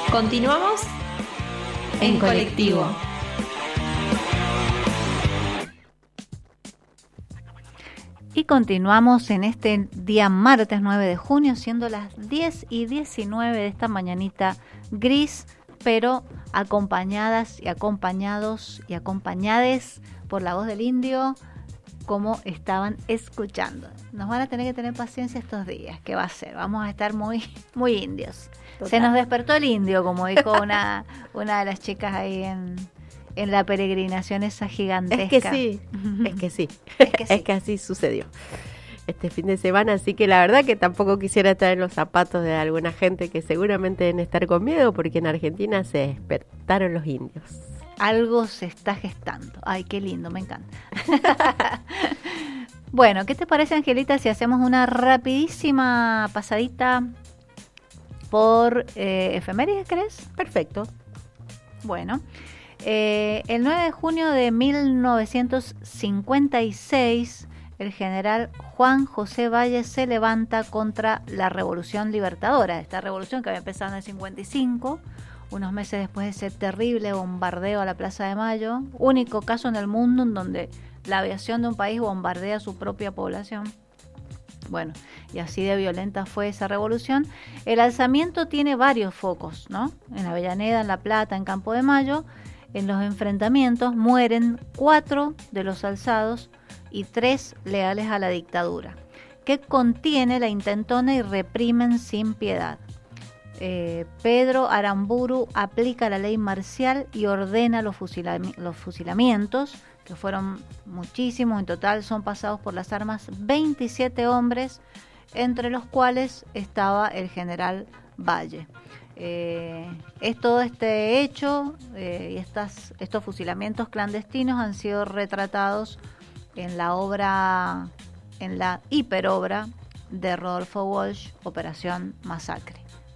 Continuamos en colectivo. Y continuamos en este día martes 9 de junio, siendo las 10:19 de esta mañanita gris, pero acompañadas y acompañados y acompañades por la voz del indio, como estaban escuchando. Nos van a tener que tener paciencia estos días. ¿Qué va a ser? Vamos a estar muy muy indios. Total. Se nos despertó el indio, como dijo una de las chicas ahí en la peregrinación esa gigantesca. Es que así sucedió este fin de semana, así que la verdad que tampoco quisiera estar en los zapatos de alguna gente que seguramente deben estar con miedo, porque en Argentina se despertaron los indios. Algo se está gestando. Ay, qué lindo, me encanta. Bueno, ¿qué te parece, Angelita, si hacemos una rapidísima pasadita por efemérides, crees? Perfecto. Bueno, el 9 de junio de 1956, el general Juan José Valle se levanta contra la Revolución Libertadora, esta revolución que había empezado en el 55, unos meses después de ese terrible bombardeo a la Plaza de Mayo, único caso en el mundo en donde la aviación de un país bombardea a su propia población. Bueno, y así de violenta fue esa revolución. El alzamiento tiene varios focos, ¿no? En Avellaneda, en La Plata, en Campo de Mayo. En los enfrentamientos mueren 4 de los alzados y 3 leales a la dictadura, que contiene la intentona y reprimen sin piedad. Pedro Aramburu aplica la ley marcial y ordena los fusilamientos, que fueron muchísimos. En total son pasados por las armas 27 hombres, entre los cuales estaba el general Valle. Es todo este hecho y estos fusilamientos clandestinos han sido retratados en la hiperobra de Rodolfo Walsh, Operación Masacre.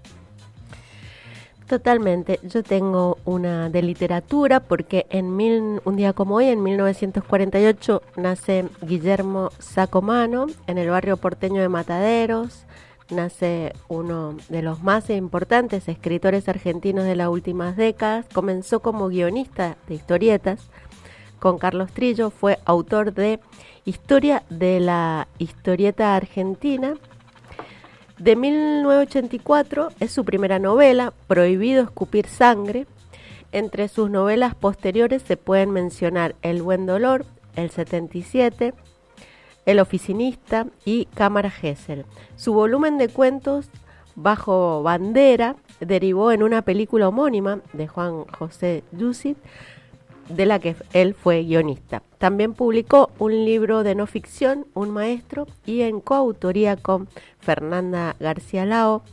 Totalmente. Yo tengo una de literatura porque un día como hoy, en 1948, nace Guillermo Sacomano en el barrio porteño de Mataderos. Nace uno de los más importantes escritores argentinos de las últimas décadas. Comenzó como guionista de historietas con Carlos Trillo. Fue autor de Historia de la Historieta Argentina. De 1984 es su primera novela, Prohibido escupir sangre. Entre sus novelas posteriores se pueden mencionar El buen dolor, El 77, El oficinista y Cámara Gesell. Su volumen de cuentos, Bajo bandera, derivó en una película homónima de Juan José Yusit, de la que él fue guionista. También publicó un libro de no ficción, Un maestro, y en coautoría con Fernanda García Lao,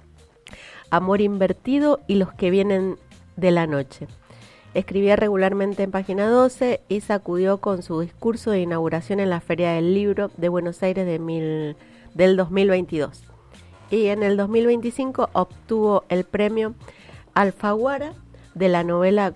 Amor invertido y Los que vienen de la noche. Escribía regularmente en Página 12 y sacudió con su discurso de inauguración en la Feria del Libro de Buenos Aires del 2022. Y en el 2025 obtuvo el premio Alfaguara de la novela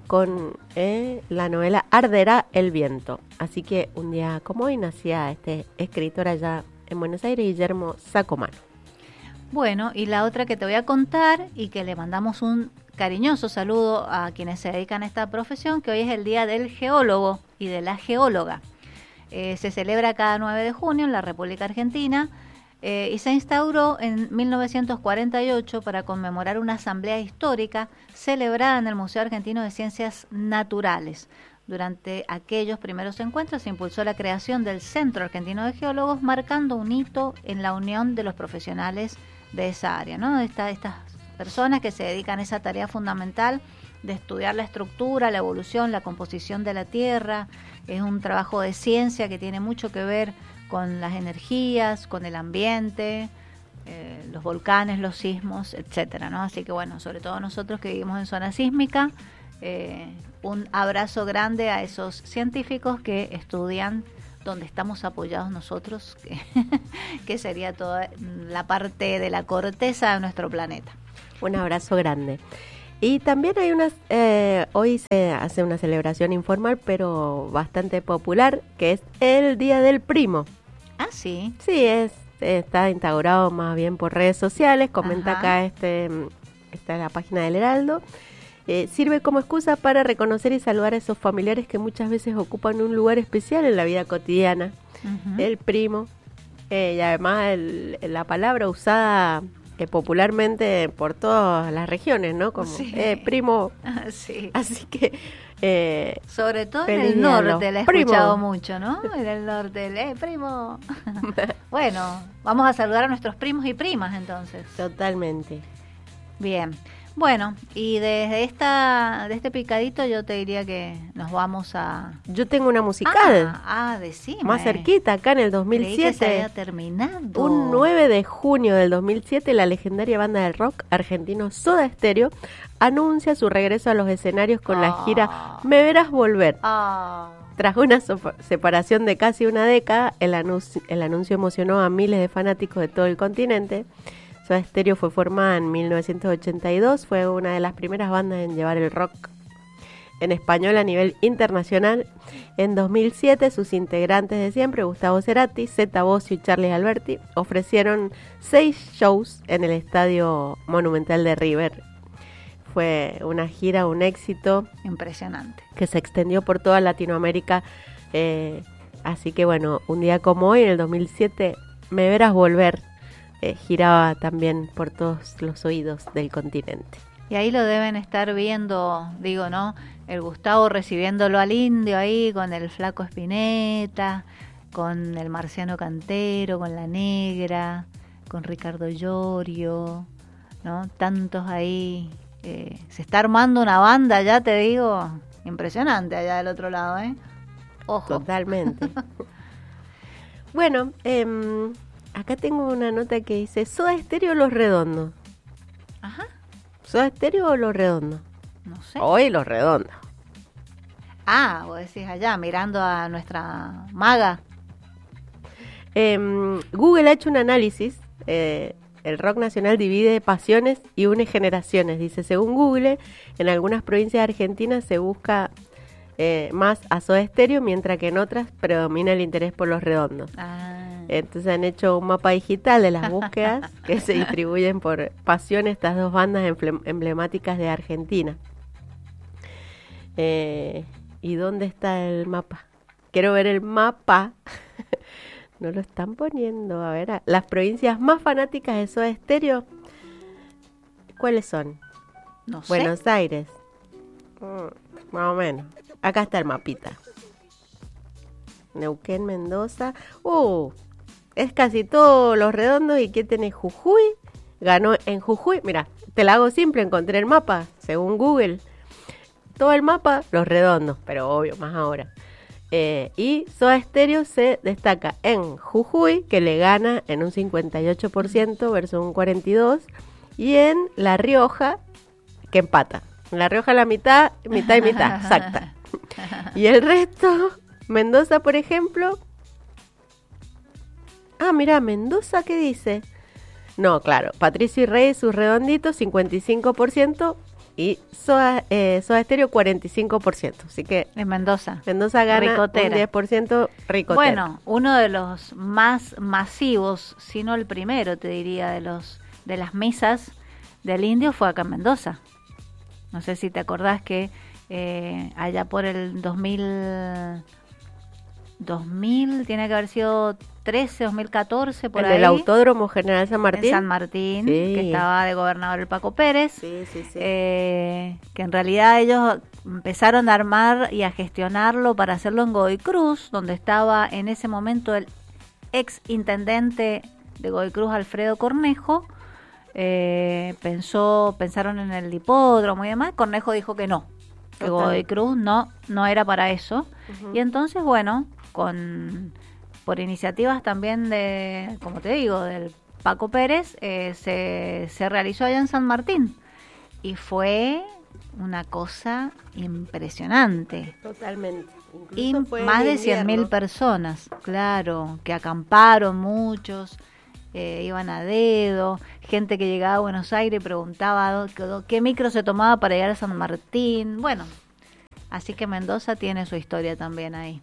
la novela Arderá el viento. Así que un día como hoy nacía este escritor allá en Buenos Aires, Guillermo Sacomano. Bueno, y la otra que te voy a contar, y que le mandamos un cariñoso saludo a quienes se dedican a esta profesión, que hoy es el Día del Geólogo y de la Geóloga. Se celebra cada 9 de junio en la República Argentina y se instauró en 1948 para conmemorar una asamblea histórica celebrada en el Museo Argentino de Ciencias Naturales. Durante aquellos primeros encuentros se impulsó la creación del Centro Argentino de Geólogos, marcando un hito en la unión de los profesionales de esa área, ¿no? Estas personas que se dedican a esa tarea fundamental de estudiar la estructura, la evolución, la composición de la Tierra. Es un trabajo de ciencia que tiene mucho que ver con las energías, con el ambiente, los volcanes, los sismos, etcétera, ¿no? Así que bueno, sobre todo nosotros que vivimos en zona sísmica, un abrazo grande a esos científicos que estudian donde estamos apoyados nosotros, que sería toda la parte de la corteza de nuestro planeta. Un abrazo grande. Y también hay hoy se hace una celebración informal, pero bastante popular, que es el Día del Primo. Ah, sí. Sí, está instaurado más bien por redes sociales. Comenta acá está en la página del Heraldo. Sirve como excusa para reconocer y saludar a esos familiares que muchas veces ocupan un lugar especial en la vida cotidiana. El primo, y además la palabra usada popularmente por todas las regiones, ¿no? Como primo. Sí. Así que sobre todo en el norte la he escuchado mucho, ¿no? En el norte, primo. Bueno, vamos a saludar a nuestros primos y primas entonces. Totalmente. Bien. Bueno, y desde de este picadito yo te diría que nos vamos a... Yo tengo una musical. Decime. Más cerquita, acá en el 2007. Creí que se había terminado. Un 9 de junio del 2007, la legendaria banda de rock argentino Soda Stereo anuncia su regreso a los escenarios con la gira Me Verás Volver. Tras una separación de casi una década, el anuncio emocionó a miles de fanáticos de todo el continente. Soda Stereo fue formada en 1982, fue una de las primeras bandas en llevar el rock en español a nivel internacional. En 2007, sus integrantes de siempre, Gustavo Cerati, Zeta Bosio y Charly Alberti, ofrecieron 6 shows en el Estadio Monumental de River. Fue una gira, un éxito. Impresionante. Que se extendió por toda Latinoamérica. Así que bueno, un día como hoy, en el 2007, Me Verás Volver. Giraba también por todos los oídos del continente. Y ahí lo deben estar viendo, digo, ¿no? El Gustavo recibiéndolo al Indio ahí con el Flaco Spinetta, con el Marciano Cantero, con la Negra, con Ricardo Llorio, ¿no? Tantos ahí. Se está armando una banda, ya te digo, impresionante allá del otro lado, ¿eh? Ojo. Totalmente. Bueno, acá tengo una nota que dice ¿Soda Stereo o Los Redondos? Ajá. ¿Soda Stereo o Los Redondos? No sé. Hoy Los Redondos. Vos decís allá, mirando a nuestra maga. Google ha hecho un análisis. El rock nacional divide pasiones y une generaciones. Dice, según Google, en algunas provincias argentinas se busca más a Soda Stereo, mientras que en otras predomina el interés por Los Redondos. Entonces han hecho un mapa digital de las búsquedas que se distribuyen por pasión estas dos bandas emblemáticas de Argentina. ¿Y dónde está el mapa? Quiero ver el mapa. No lo están poniendo. A ver, las provincias más fanáticas de Soda Stereo, ¿cuáles son? No sé. Buenos Aires. Más o menos. Acá está el mapita. Neuquén, Mendoza. Es casi todos Los Redondos. ¿Y qué tenés? Jujuy. Ganó en Jujuy. Mira, te la hago simple. Encontré el mapa, según Google. Todo el mapa, Los Redondos. Pero obvio, más ahora. Y Soda Stereo se destaca en Jujuy, que le gana en un 58% versus un 42%. Y en La Rioja, que empata. En La Rioja la mitad y mitad, exacta. Y el resto, Mendoza, por ejemplo. Mira, Mendoza, ¿qué dice? No, claro, Patricio y Rey, sus redonditos, 55%. Y Soda Stereo, 45%. Así que en Mendoza gana ricotera. Un 10% ricotera. Bueno, uno de los más masivos, si no el primero, te diría, de las misas del Indio fue acá en Mendoza. No sé si te acordás que allá por el 2000, tiene que haber sido 13, 2014, por ahí. En el Autódromo General San Martín. En San Martín, sí. Que estaba de gobernador el Paco Pérez. Sí. Que en realidad ellos empezaron a armar y a gestionarlo para hacerlo en Godoy Cruz, donde estaba en ese momento el ex intendente de Godoy Cruz, Alfredo Cornejo. Pensaron en el hipódromo y demás. Cornejo dijo que no, que Godoy Cruz no era para eso. Y entonces, bueno, por iniciativas también de, como te digo, del Paco Pérez, se realizó allá en San Martín y fue una cosa impresionante. Totalmente. Y más de 100.000 personas, claro, que acamparon muchos. Iban a dedo, gente que llegaba a Buenos Aires y preguntaba qué micro se tomaba para llegar a San Martín. Bueno, así que Mendoza tiene su historia también ahí.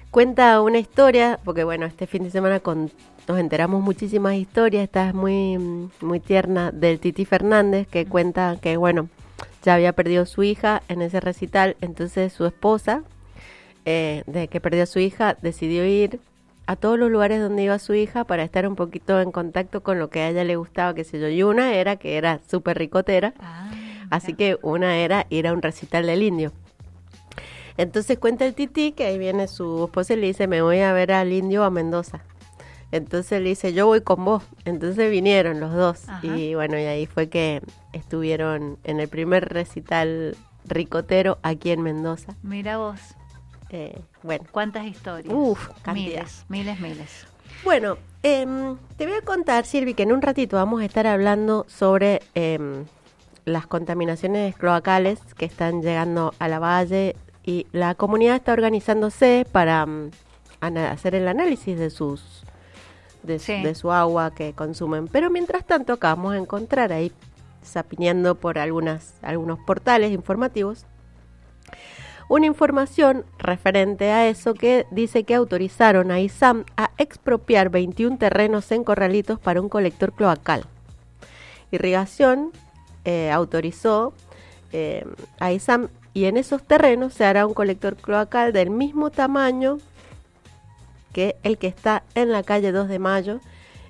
Cuenta una historia, porque bueno, este fin de semana nos enteramos muchísimas historias, esta es muy tierna, del Tití Fernández, que cuenta que bueno, ya había perdido su hija en ese recital, entonces su esposa, de que perdió a su hija, decidió ir a todos los lugares donde iba su hija para estar un poquito en contacto con lo que a ella le gustaba, qué sé yo, y una era que era súper ricotera, así que una era ir a un recital del Indio. Entonces cuenta el Tití que ahí viene su esposa y le dice, me voy a ver al Indio a Mendoza. Entonces le dice, yo voy con vos. Entonces vinieron los dos. Ajá. Y bueno, y ahí fue que estuvieron en el primer recital ricotero aquí en Mendoza. Mira vos. Bueno. ¿Cuántas historias? Miles. Bueno, te voy a contar, Silvi, que en un ratito vamos a estar hablando sobre las contaminaciones cloacales que están llegando a la valle. Y la comunidad está organizándose para hacer el análisis de su agua que consumen. Pero mientras tanto, acá vamos a encontrar ahí, zapineando por algunos portales informativos, una información referente a eso que dice que autorizaron a ISAM a expropiar 21 terrenos en Corralitos para un colector cloacal. Irrigación autorizó a ISAM, y en esos terrenos se hará un colector cloacal del mismo tamaño que el que está en la calle 2 de Mayo,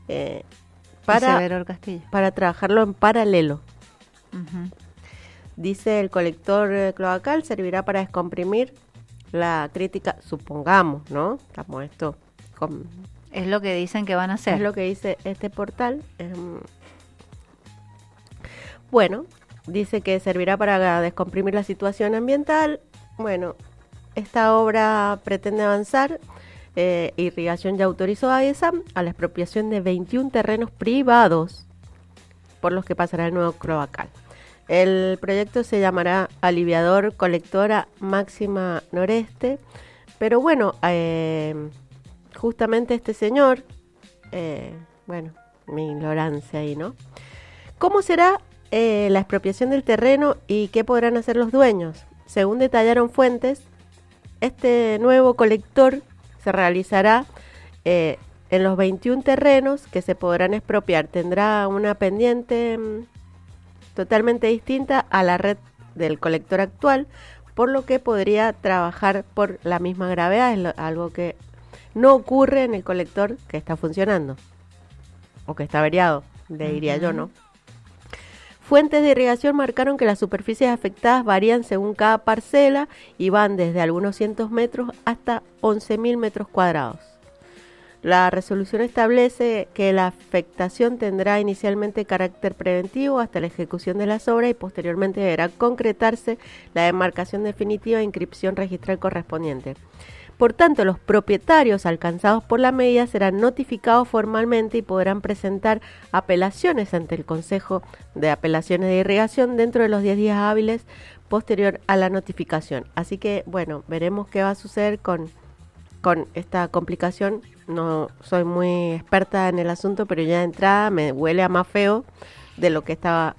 para trabajarlo en paralelo. Uh-huh. Dice, el colector cloacal servirá para descomprimir la crítica, supongamos, ¿no? Estamos esto es lo que dicen que van a hacer. Es lo que dice este portal. Bueno, dice que servirá para descomprimir la situación ambiental. Bueno, esta obra pretende avanzar. Irrigación ya autorizó a esa a la expropiación de 21 terrenos privados por los que pasará el nuevo cloacal. El proyecto se llamará Aliviador Colectora Máxima Noreste. Pero bueno, justamente este señor, bueno, mi ignorancia ahí, ¿no? ¿Cómo será la expropiación del terreno y qué podrán hacer los dueños? Según detallaron fuentes, este nuevo colector se realizará en los 21 terrenos que se podrán expropiar. Tendrá una pendiente totalmente distinta a la red del colector actual, por lo que podría trabajar por la misma gravedad, es algo que no ocurre en el colector que está funcionando o que está averiado, diría yo, ¿no? Fuentes de irrigación marcaron que las superficies afectadas varían según cada parcela y van desde algunos cientos metros hasta 11.000 metros cuadrados. La resolución establece que la afectación tendrá inicialmente carácter preventivo hasta la ejecución de las obras y posteriormente deberá concretarse la demarcación definitiva e inscripción registral correspondiente. Por tanto, los propietarios alcanzados por la medida serán notificados formalmente y podrán presentar apelaciones ante el Consejo de Apelaciones de Irrigación dentro de los 10 días hábiles posterior a la notificación. Así que, bueno, veremos qué va a suceder con esta complicación. No soy muy experta en el asunto, pero ya de entrada me huele a más feo de lo que estaba...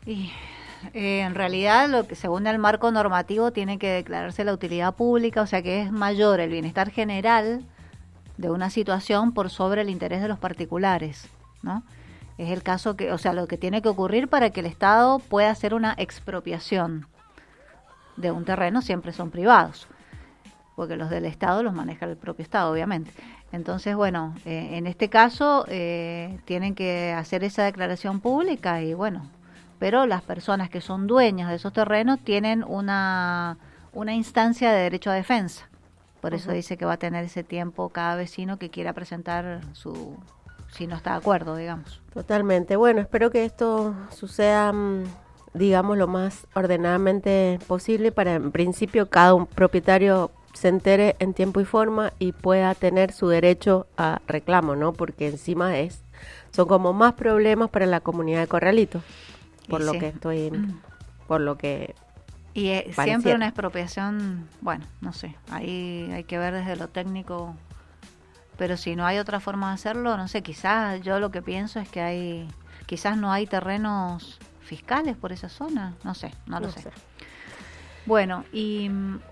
En realidad, lo que según el marco normativo tiene que declararse la utilidad pública, o sea que es mayor el bienestar general de una situación por sobre el interés de los particulares, ¿no? Es el caso que, o sea, lo que tiene que ocurrir para que el Estado pueda hacer una expropiación de un terreno siempre son privados, porque los del Estado los maneja el propio Estado, obviamente. Entonces, bueno, en este caso tienen que hacer esa declaración pública y bueno, pero las personas que son dueñas de esos terrenos tienen una instancia de derecho a defensa. Por eso dice que va a tener ese tiempo cada vecino que quiera presentar si no está de acuerdo, digamos. Totalmente. Bueno, espero que esto suceda, digamos, lo más ordenadamente posible para, en principio, cada un propietario se entere en tiempo y forma y pueda tener su derecho a reclamo, ¿no? Porque encima son como más problemas para la comunidad de Corralitos. Por lo que estoy, por lo que y siempre una expropiación, bueno, no sé, ahí hay que ver desde lo técnico, pero si no hay otra forma de hacerlo, no sé, quizás yo lo que pienso es que quizás no hay terrenos fiscales por esa zona, no sé, no lo sé. Bueno, y